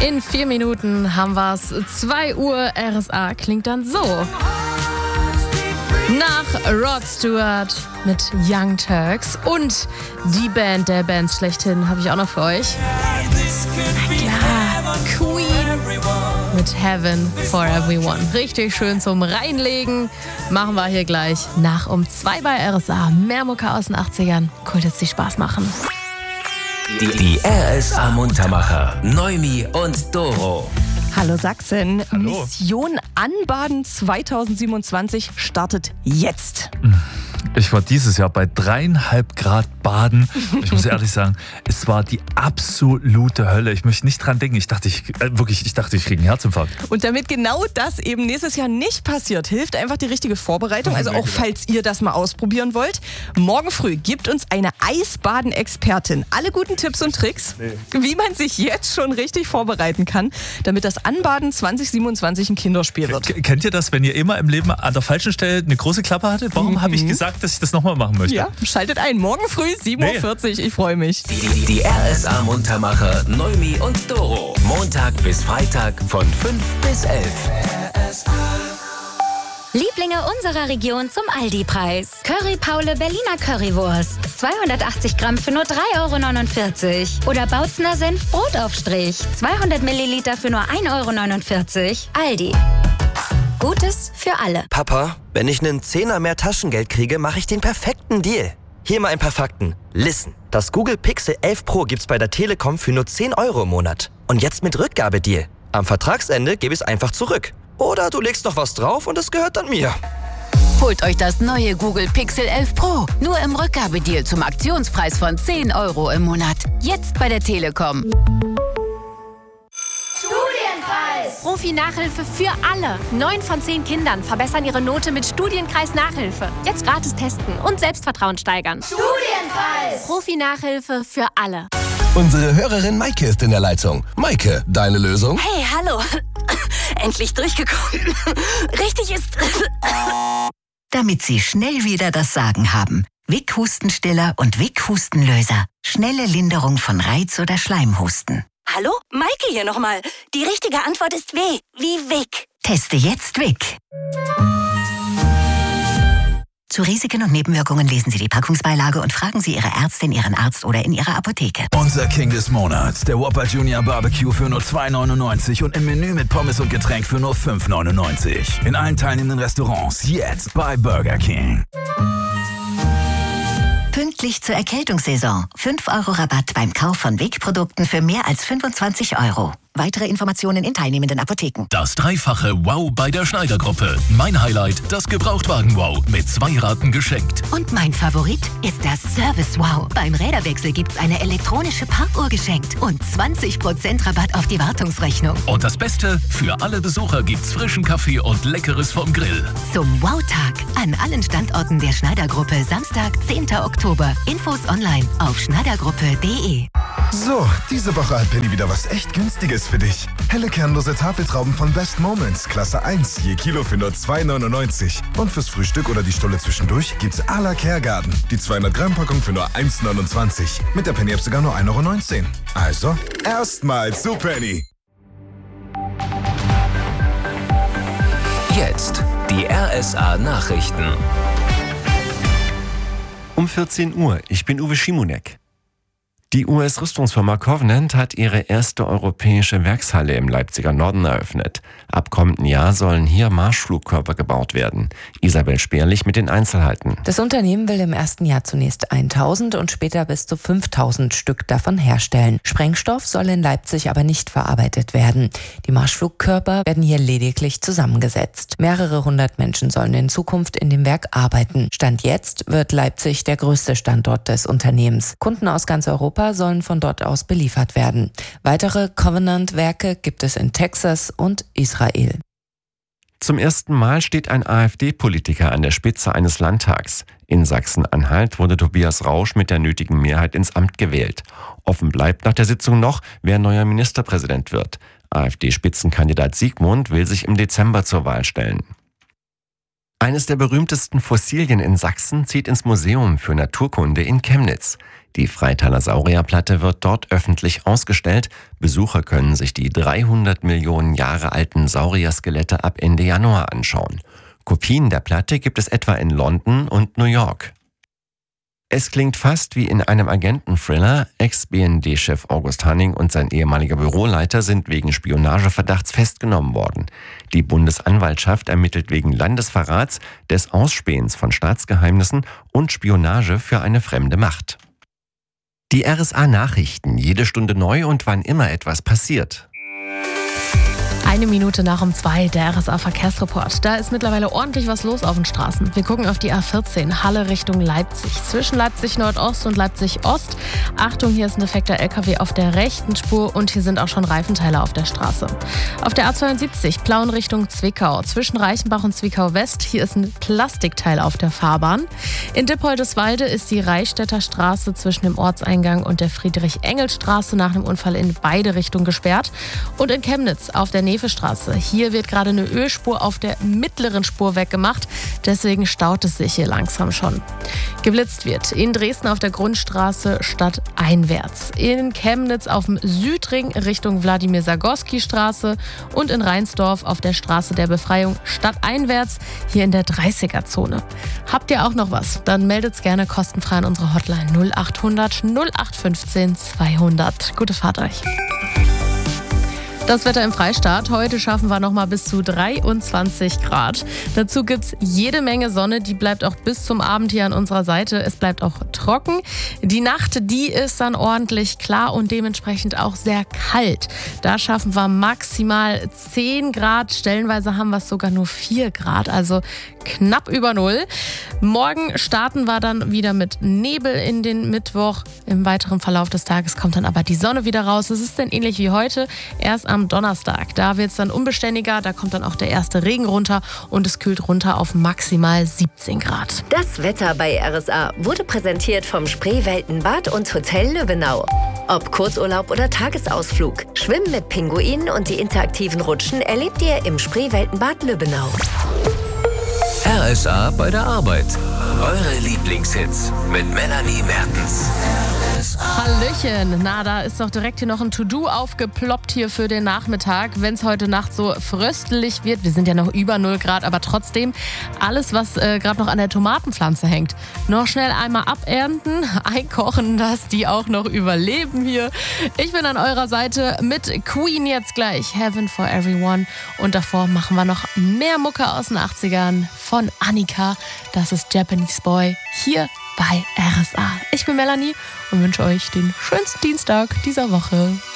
In 4 Minuten haben wir's. 2 Uhr RSA klingt dann so. Nach Rod Stewart mit Young Turks und die Band der Bands schlechthin habe ich auch noch für euch. Na klar, Queen mit Heaven for Everyone. Richtig schön zum Reinlegen. Machen wir hier gleich nach um 2 bei RSA. Mehr Mucke aus den 80ern. Cool, dass die Spaß machen. Die RSA Muntermacher, Noemi und Doro. Hallo Sachsen. Hallo. Mission Anbaden 2027 startet jetzt. Ich war dieses Jahr bei 3,5 Grad baden. Ich muss ehrlich sagen, es war die absolute Hölle. Ich möchte nicht dran denken. Ich dachte, ich kriege einen Herzinfarkt. Und damit genau das eben nächstes Jahr nicht passiert, hilft einfach die richtige Vorbereitung. Also auch falls ihr das mal ausprobieren wollt. Morgen früh gibt uns eine Eisbaden-Expertin alle guten Tipps und Tricks, wie man sich jetzt schon richtig vorbereiten kann, damit das Anbaden 2027 ein Kinderspiel wird. Kennt ihr das, wenn ihr immer im Leben an der falschen Stelle eine große Klappe hattet? Warum habe ich gesagt, dass ich das nochmal machen möchte? Ja, schaltet ein. Morgen früh 7.40 Uhr. Ich freue mich. Die RSA Muntermacher, Noemi und Doro. Montag bis Freitag von 5 bis 11. Lieblinge unserer Region zum Aldi-Preis. Curry Paule Berliner Currywurst. 280 Gramm für nur 3,49 €. Oder Bautzner Senf Brotaufstrich. 200 Milliliter für nur 1,49 €. Aldi. Gutes für alle. Papa, wenn ich einen Zehner mehr Taschengeld kriege, mache ich den perfekten Deal. Hier mal ein paar Fakten. Listen, das Google Pixel 11 Pro gibt's bei der Telekom für nur 10 € im Monat. Und jetzt mit Rückgabedeal. Am Vertragsende gebe ich es einfach zurück. Oder du legst noch was drauf und es gehört dann mir. Holt euch das neue Google Pixel 11 Pro. Nur im Rückgabedeal zum Aktionspreis von 10 € im Monat. Jetzt bei der Telekom. Profi-Nachhilfe für alle. 9 von 10 Kindern verbessern ihre Note mit Studienkreis-Nachhilfe. Jetzt gratis testen und Selbstvertrauen steigern. Studienkreis! Profi-Nachhilfe für alle. Unsere Hörerin Maike ist in der Leitung. Maike, deine Lösung? Hey, hallo. Endlich durchgekommen. Richtig ist... Damit Sie schnell wieder das Sagen haben. Vic Hustenstiller und Vic Hustenlöser. Schnelle Linderung von Reiz- oder Schleimhusten. Hallo? Maike hier nochmal. Die richtige Antwort ist W. Wie Vic. Teste jetzt Vic. Zu Risiken und Nebenwirkungen lesen Sie die Packungsbeilage und fragen Sie Ihre Ärztin, Ihren Arzt oder in Ihrer Apotheke. Unser King des Monats, der Whopper Junior Barbecue für nur 2,99 € und im Menü mit Pommes und Getränk für nur 5,99 €. In allen teilnehmenden Restaurants jetzt bei Burger King. Pünktlich zur Erkältungssaison. 5 € Rabatt beim Kauf von Vic-Produkten für mehr als 25 €. Weitere Informationen in teilnehmenden Apotheken. Das dreifache Wow bei der Schneider-Gruppe. Mein Highlight, das Gebrauchtwagen-Wow mit 2 Raten geschenkt. Und mein Favorit ist das Service-Wow. Beim Räderwechsel gibt's eine elektronische Parkuhr geschenkt und 20% Rabatt auf die Wartungsrechnung. Und das Beste, für alle Besucher gibt's frischen Kaffee und Leckeres vom Grill. Zum Wow-Tag an allen Standorten der Schneider-Gruppe Samstag, 10. Oktober. Infos online auf schneidergruppe.de. So, diese Woche hat Penny wieder was echt Günstiges für dich. Helle kernlose Tafeltrauben von Best Moments, Klasse 1, je Kilo für nur 2,99 €. Und fürs Frühstück oder die Stulle zwischendurch gibt's à la Kergarten. Die 200-Gramm-Packung für nur 1,29 €. Mit der Penny-App sogar nur 1,19 €. Also, erstmal zu Penny. Jetzt die RSA Nachrichten. Um 14 Uhr, ich bin Uwe Schimonek. Die US-Rüstungsfirma Covenant hat ihre erste europäische Werkshalle im Leipziger Norden eröffnet. Ab kommenden Jahr sollen hier Marschflugkörper gebaut werden. Isabel Sperlich mit den Einzelheiten. Das Unternehmen will im ersten Jahr zunächst 1.000 und später bis zu 5.000 Stück davon herstellen. Sprengstoff soll in Leipzig aber nicht verarbeitet werden. Die Marschflugkörper werden hier lediglich zusammengesetzt. Mehrere hundert Menschen sollen in Zukunft in dem Werk arbeiten. Stand jetzt wird Leipzig der größte Standort des Unternehmens. Kunden aus ganz Europa sollen von dort aus beliefert werden. Weitere Covenant-Werke gibt es in Texas und Israel. Zum ersten Mal steht ein AfD-Politiker an der Spitze eines Landtags. In Sachsen-Anhalt wurde Tobias Rausch mit der nötigen Mehrheit ins Amt gewählt. Offen bleibt nach der Sitzung noch, wer neuer Ministerpräsident wird. AfD-Spitzenkandidat Siegmund will sich im Dezember zur Wahl stellen. Eines der berühmtesten Fossilien in Sachsen zieht ins Museum für Naturkunde in Chemnitz. Die Freitaler Saurierplatte wird dort öffentlich ausgestellt. Besucher können sich die 300 Millionen Jahre alten Saurier-Skelette ab Ende Januar anschauen. Kopien der Platte gibt es etwa in London und New York. Es klingt fast wie in einem Agenten-Thriller. Ex-BND-Chef August Hanning und sein ehemaliger Büroleiter sind wegen Spionageverdachts festgenommen worden. Die Bundesanwaltschaft ermittelt wegen Landesverrats, des Ausspähens von Staatsgeheimnissen und Spionage für eine fremde Macht. Die RSA-Nachrichten, jede Stunde neu und wann immer etwas passiert. 1 Minute nach um 2, der RSA-Verkehrsreport. Da ist mittlerweile ordentlich was los auf den Straßen. Wir gucken auf die A14, Halle Richtung Leipzig. Zwischen Leipzig Nordost und Leipzig Ost. Achtung, hier ist ein defekter LKW auf der rechten Spur und hier sind auch schon Reifenteile auf der Straße. Auf der A72, Plauen Richtung Zwickau. Zwischen Reichenbach und Zwickau West. Hier ist ein Plastikteil auf der Fahrbahn. In Dippoldeswalde ist die Reichstätter Straße zwischen dem Ortseingang und der Friedrich-Engels-Straße nach dem Unfall in beide Richtungen gesperrt. Und in Chemnitz auf der Straße. Hier wird gerade eine Ölspur auf der mittleren Spur weggemacht. Deswegen staut es sich hier langsam schon. Geblitzt wird in Dresden auf der Grundstraße stadteinwärts. In Chemnitz auf dem Südring Richtung Wladimir-Sagorski-Straße und in Rheinsdorf auf der Straße der Befreiung stadteinwärts, hier in der 30er-Zone. Habt ihr auch noch was? Dann meldet's gerne kostenfrei an unsere Hotline 0800 0815 200. Gute Fahrt euch. Das Wetter im Freistaat. Heute schaffen wir noch mal bis zu 23 Grad. Dazu gibt's jede Menge Sonne. Die bleibt auch bis zum Abend hier an unserer Seite. Es bleibt auch trocken. Die Nacht, die ist dann ordentlich klar und dementsprechend auch sehr kalt. Da schaffen wir maximal 10 Grad. Stellenweise haben wir es sogar nur 4 Grad. Also knapp über 0. Morgen starten wir dann wieder mit Nebel in den Mittwoch. Im weiteren Verlauf des Tages kommt dann aber die Sonne wieder raus. Es ist dann ähnlich wie heute. Erst am Donnerstag. Da wird es dann unbeständiger, da kommt dann auch der erste Regen runter und es kühlt runter auf maximal 17 Grad. Das Wetter bei RSA wurde präsentiert vom Spreewelten-Bad und Hotel Löbenau. Ob Kurzurlaub oder Tagesausflug, Schwimmen mit Pinguinen und die interaktiven Rutschen erlebt ihr im Spreewelten-Bad Löbenau. RSA bei der Arbeit. Eure Lieblingshits mit Melanie Mertens. Hallöchen, na, da ist doch direkt hier noch ein To-Do aufgeploppt hier für den Nachmittag, wenn es heute Nacht so fröstelig wird. Wir sind ja noch über 0 Grad, aber trotzdem alles, was gerade noch an der Tomatenpflanze hängt, noch schnell einmal abernten, einkochen, dass die auch noch überleben hier. Ich bin an eurer Seite mit Queen jetzt gleich, Heaven for Everyone. Und davor machen wir noch mehr Mucke aus den 80ern von Annika. Das ist Japanese Boy hier bei RSA. Ich bin Melanie und wünsche euch den schönsten Dienstag dieser Woche.